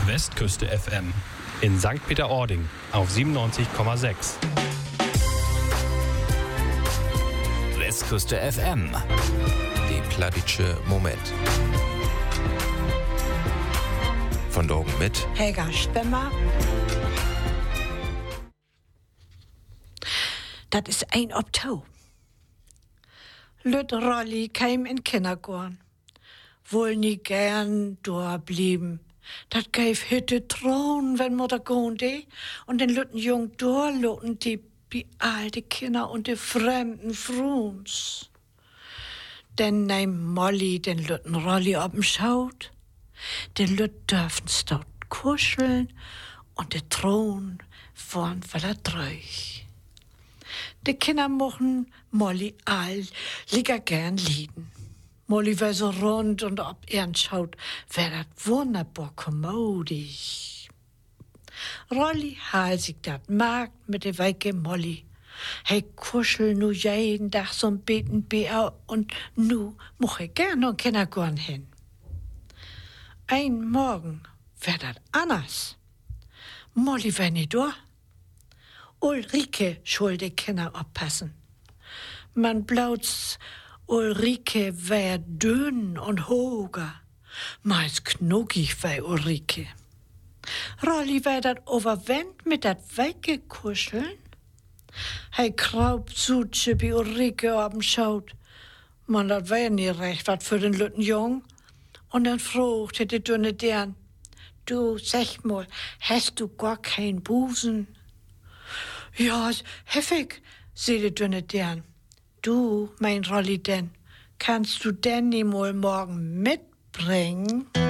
Westküste FM in St. Peter-Ording auf 97,6. Westküste FM, die Plattitsche Moment. Von Drogen mit Helga Stemmer. Das ist ein Oktober. Lüt Rolli kam in Kindergarten. Wohl nie gern durchblieben. Dat gäf hitte Thron, wenn Mutter gonde. Und den lütten Jung durchloten die alte Kinder und die fremden Fruns. Denn nehm Molly den lütten Rolli ob'n Schaut. Den Lütt dürfen's dort kuscheln und der Thron vorn voller Dreuch. Die Kinder mochten Molly all lieger gern lieden. Molly war so rund und ob er schaut, wär dat wunderbar kommodisch. Rolli hal sich dat Markt mit de weike Molly. Hey kuschel nu jeden Tag so'n beten Bär und nu moch ich gern und Kindergarten hin. Ein Morgen wär dat anders. Molly wär nie da. Ulrike schuld die Kinder aufpassen. Man blaut's, Ulrike wär dünn und hoger. Meist knuckig wär Ulrike. Rolli wär dat overwend mit dat weggekuscheln. Hei kraubt suche bi Ulrike ob'n Schaut. Man, dat wär nie recht wat für den lütten Jung. Und dann fragte die dünne Dern, du, sag mal, hast du gar kein Busen? Ja, heffig, sie die dünne Dern. Du, mein Rolli denn, kannst du denn nie mal morgen mitbringen?